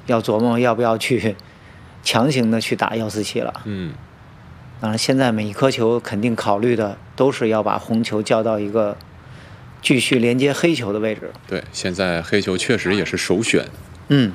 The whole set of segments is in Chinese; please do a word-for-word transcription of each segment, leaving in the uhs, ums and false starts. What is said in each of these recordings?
要琢磨要不要去强行的去打幺四七了。 嗯， 当然，现在每一颗球肯定考虑的都是要把红球叫到一个继续连接黑球的位置。 对，现在黑球确实也是首选。 嗯。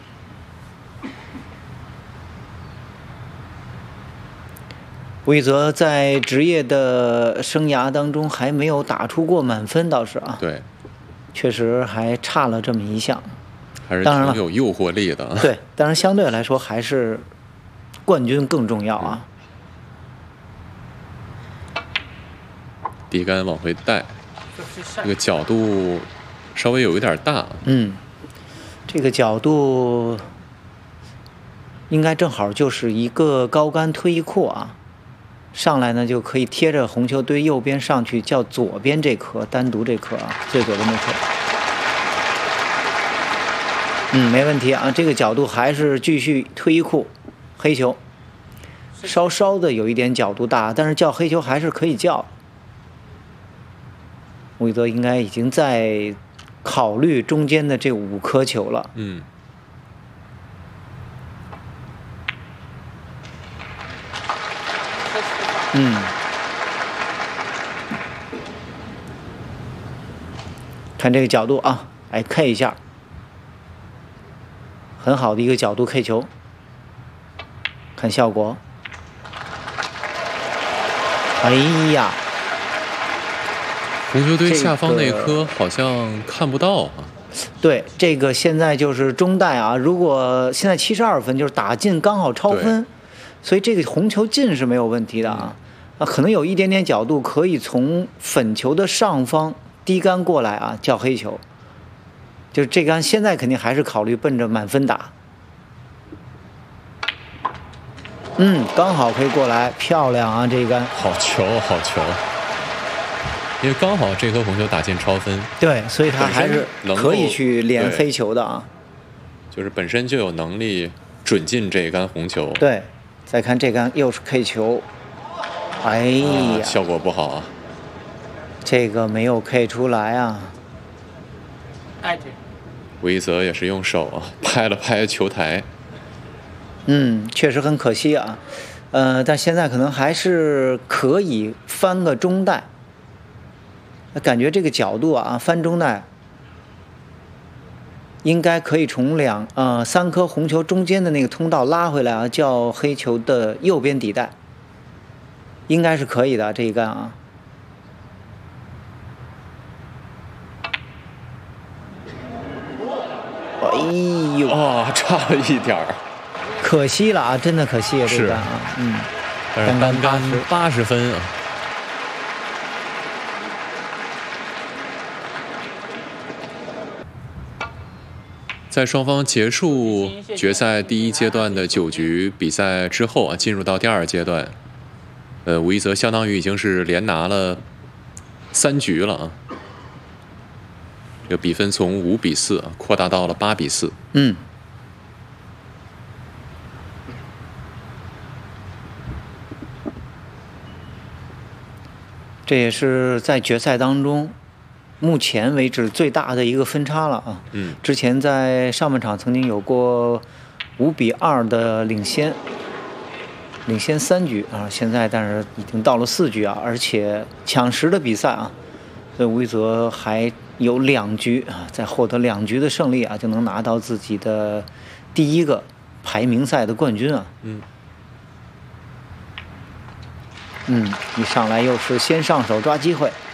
吴宇泽在职业的生涯当中还没有打出过满分，倒是啊， 对， 确实还差了这么一项， 还是当然了挺有诱惑力的。 对，当然相对来说还是冠军更重要啊。 底杆往回带，这个角度稍微有一点大。 嗯，这个角度应该正好就是一个高杆推一扩啊。上来呢就可以贴着红球堆右边上去，叫左边这颗，单独这颗啊，最左边这颗。嗯，没问题啊，这个角度还是继续推一库，黑球，稍稍的有一点角度大，但是叫黑球还是可以叫。吴宇泽应该已经在考虑中间的这五颗球了。 嗯。 嗯，看这个角度啊，哎 K 一下，很好的一个角度 K 球，看效果。哎呀， 红球堆下方那颗好像看不到啊。 对，这个现在就是中带啊，如果现在七十二分，就是打进刚好超分，所以这个红球进是没有问题的啊。啊，可能有一点点角度，可以从粉球的上方低杆过来啊，叫黑球。就是这杆现在肯定还是考虑奔着满分打。嗯，刚好可以过来，漂亮啊，这一杆。 好球，好球！因为刚好这颗红球打进超分。 对，所以他还是可以去连黑球的啊。 就是本身就有能力准进这一杆红球。 对，再看这杆又是 K 球。哎呀、 啊，效果不好啊！ 这个没有 K 出来啊。 吴宇泽也是用手啊拍了拍球台。 嗯，确实很可惜啊。呃，但现在可能还是可以翻个中带。感觉这个角度啊，翻中带应该可以从两呃三颗红球中间的那个通道拉回来啊，叫黑球的右边底带。应该是可以的这一杆啊。哎呦， 啊、哦，差了一点儿， 可惜了啊，真的可惜了这一杆啊，嗯， 但是单杆八十分啊。在双方结束决赛第一阶段的九局比赛之后啊，进入到第二阶段。呃，吴宇泽相当于已经是连拿了三局了啊，这个比分从五比四啊扩大到了八比四。 嗯，这也是在决赛当中目前为止最大的一个分差了啊。 嗯， 之前在上半场曾经有过五比二的领先。领先三局啊，现在但是已经到了四局啊，而且抢十的比赛啊，所以吴宇泽还有两局啊，再获得两局的胜利啊，就能拿到自己的第一个排名赛的冠军啊。 嗯， 嗯，一上来又是先上手抓机会。